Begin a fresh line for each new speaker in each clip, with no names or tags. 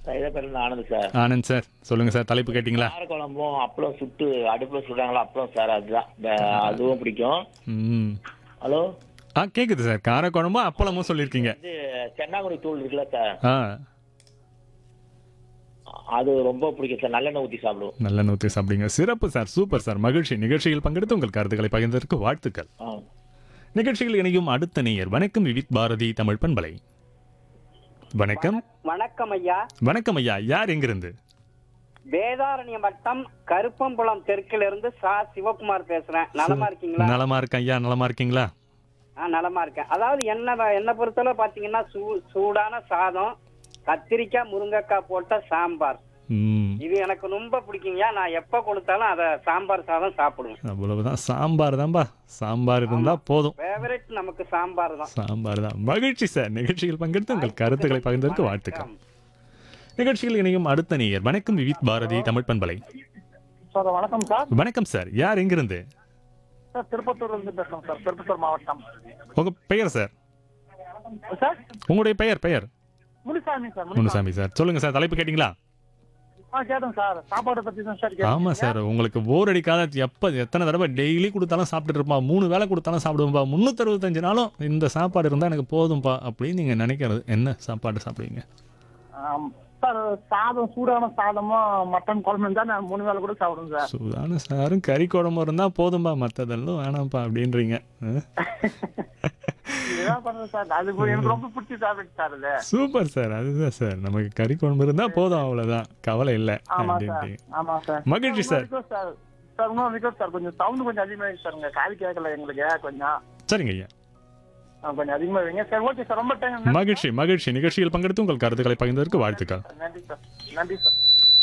இதை பேர் Anand sir.
Anand sir சொல்லுங்க சார், தலைப்பு கேட்டிங்களா?
காரக்குழம்பும் அப்பளம் சுட்டு அடுப்புல சுடுறாங்களா அப்பளம் சார், அதுதான் அதுவும் பிடிக்கும்.
ம்.
ஹலோ,
கேக்குது சார். காரக்குழம்பும் அப்பளமும் சொல்லியிருக்கீங்க.
இது சென்னாங்குடி தூள் இருக்குல்ல சார்,
ஆ
அது ரொம்ப பிடிக்கும் சார். நல்லெண்ணெய் ஊற்றி சாப்பிடுவோம்.
நல்ல நூற்றி சாப்பிடுங்க. சிறப்பு சார், சூப்பர் சார், மகிழ்ச்சி. நிகழ்ச்சியில் பங்கெடுத்து உங்கள் கருத்துக்களை பகிர்ந்ததற்கு வாழ்த்துக்கள்.
ஆ.
நிகழ்ச்சியில் இணையும் அடுத்த நேயர், வணக்கம் விவித் பாரதி தமிழ் பண்பலை. வணக்கம்.
வணக்கம் ஐயா.
வணக்கம் ஐயா, யார் எங்கிருந்து?
வேதாரண்ய வட்டம் கருப்பம்புலம் தெற்கிலிருந்து சா சிவகுமார் பேசுறேன். நலமா இருக்கீங்களா?
நலமா இருக்கேன் ஐயா, நலமா இருக்கீங்களா?
நலமா இருக்கேன். அதாவது என்ன பொறுத்தளவு பாத்தீங்கன்னா சூடான சாதம், கத்திரிக்காய் முருங்கைக்காய் போட்ட சாம்பார்,
ம்,
இது எனக்கு ரொம்ப பிடிக்குங்கய்யா. நான் எப்ப கொடுத்தாலும் அத சாம்பார் சாதம் சாப்பிடுவேன்.
அவ்வளவுதான். சாம்பார் தான்பா, சாம்பார் இருந்தா போதும்.
ஃபேவரட் நமக்கு சாம்பார் தான்.
சாம்பார் தான். மகிழ்ச்சி சார், நிகழ்ச்சியில் பங்கெடுத்து உங்கள் கருத்துக்களை பகிர்ந்ததற்கு வாழ்த்துக்கள். நிகழ்ச்சியில் இணையும் அடுத்த நேயர், வணக்கம் விவித் பாரதி தமிழ் பண்பலை.
சார் வணக்கம் சார்.
வணக்கம் சார், யார் எங்கிருந்து?
சார் திருப்பத்தூர்ல இருந்து பேசுறோம் சார், திருப்பத்தூர் மாவட்டம்.
உங்க பெயர் சார்?
சார்
உங்களுடைய பெயர்?
முனுசாமி சார்.
முனுசாமி சார், சொல்லுங்க சார், தலைப்பு கேட்டிங்களா?
கேட்டோம் சார். சாப்பாடு பத்தி தான் சார்
ஆமா சார், உங்களுக்கு போர் அடிக்காத, எத்தனை தடவை டெய்லி கொடுத்தாலும் சாப்பிட்டுட்டு இருப்பா, 3 வேளை கொடுத்தாலும் சாப்பிடுவோம்பா, 365 நாளும் இந்த சாப்பாடு இருந்தா எனக்கு போதும்பா அப்படின்னு நீங்க நினைக்கிறது என்ன சாப்பாடு சாப்பிடுவீங்க?
சார் சாதம், சூடான சாதமும் மட்டன் குழம்பு இருந்தா நான் 3 வேளை கூட சாப்பிடுவேன் சார்.
சூடான சாரும் கறி குழம்பு இருந்தா போதும்பா, மற்றதெல்லாம் வேணாம்ப்பா அப்படின்றீங்க.
இதுதான் பண்றேன் சார். அது எனக்கு ரொம்ப பிடிச்சி சாப்பிட்டு சார். அது
சூப்பர் சார், அதுதான் சார், நமக்கு கறி குழம்பு இருந்தா போதும், அவ்வளவுதான், கவலை இல்லை
ஆமா சார்.
அப்படின்றீங்க.
ஆமா சார்.
மகிழ்ச்சி சார்.
சார் சார் இன்னும் ரிக்வஸ்ட் சார், கொஞ்சம் சவுண்ட் கொஞ்சம் அதிகமா இருக்கு சார். உங்க காது கேட்கல எங்களுக்கு கொஞ்சம்.
சரிங்க ஐயா,
கொஞ்சம் அதிகமா வைங்க சார். ஓகே சார், ரொம்ப டைம்.
மகிழ்ச்சி. நிகழ்ச்சியில் பங்கெடுத்து உங்கள் கருத்துக்களை பகிர்ந்ததற்கு வாழ்த்துக்கள்.
நன்றி சார். நன்றி சார்.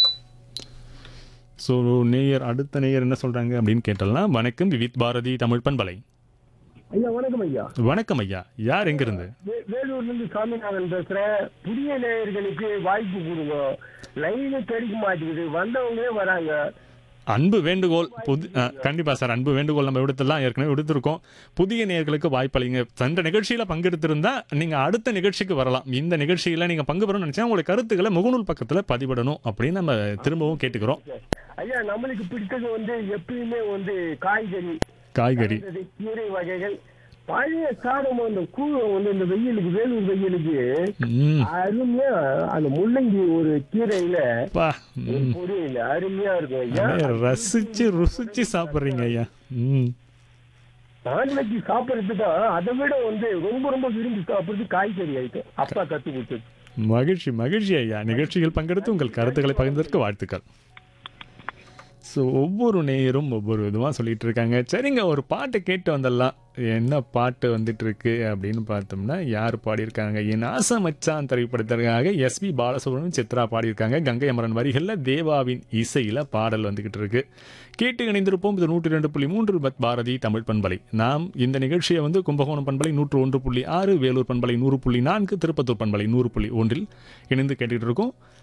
ஸோ அடுத்த நேயர் என்ன சொல்றாங்க அப்படின்னு கேட்டலாம். வணக்கம் விவித் பாரதி தமிழ் பண்பலை.
ஐயா வணக்கம் ஐயா.
வணக்கம் ஐயா, யார் எங்கிருந்து?
வேலூர்ல இருந்து சாமிநாதன் பேசுறேன். புதிய நேயர்களுக்கு வாய்ப்பு கொடுங்க, லைனு கிடைக்க மாட்டேங்குது, வந்தவங்களே வராங்க.
அன்பு வேண்டுகோள். கண்டிப்பா சார், அன்பு வேண்டுகோள் நம்ம விடுத்தலாம், ஏற்கனவே விடுத்திருக்கோம். புதிய நேயர்களுக்கு வாய்ப்பளிங்க. சென்ற நிகழ்ச்சியில பங்கெடுத்திருந்தா நீங்க அடுத்த நிகழ்ச்சிக்கு வரலாம். இந்த நிகழ்ச்சியில நீங்க பங்கு பெறணும்னு நினைச்சா உங்களுடைய கருத்துக்களை முகநூல் பக்கத்துல பதிவிடணும் அப்படின்னு நம்ம திரும்பவும் கேட்டுக்கிறோம்.
ஐயா நம்மளுக்கு பிடித்தது எப்பயுமே
காய்கறி,
கீரை வகைகள். பழைய சாதம் அந்த கூழம் இந்த வெயிலுக்கு, வேலூர் வெயிலுக்கு அருமையா அந்த முள்ளங்கி ஒரு கீரையில பொரியல் அருமையா இருக்கும் ஐயா.
ருசிச்சு சாப்பிடுறீங்க ஐயா.
நான்வெஜ் சாப்பிடுறது தான், அதை விட ரொம்ப ரொம்ப விரும்பி சாப்பிடுறது காய்கறி ஐட்டம். அப்பா கத்து கொடுத்தது.
மகிழ்ச்சி ஐயா, நிகழ்ச்சியில் பங்கெடுத்து உங்கள் கருத்துக்களை பகிர்ந்ததற்கு வாழ்த்துக்கள். ஸோ ஒவ்வொரு நேயரும் ஒவ்வொரு விதமாக சொல்லிட்டு இருக்காங்க. சரிங்க, ஒரு பாட்டு கேட்டு வந்துடலாம். என்ன பாட்டு வந்துட்டு இருக்கு அப்படின்னு பார்த்தோம்னா, யார் பாடியிருக்காங்க? என் ஆசை மச்சான் திரைப்படத்திற்காக எஸ்பி பாலசுப்ரமணியம், சித்ரா பாடியிருக்காங்க. கங்கை அமரன் வரிகளில் தேவாவின் இசையில் பாடல் வந்துக்கிட்டு இருக்கு. கேட்டு இணைந்திருப்போம். இது 102.3 பாரதி தமிழ் பண்பலை. நாம் இந்த நிகழ்ச்சியை கும்பகோணம் பண்பலை 101.6, வேலூர் பண்பலை 100.4, திருப்பத்தூர் பண்பலை 100.1 இணைந்து கேட்டுக்கிட்டு இருக்கோம்.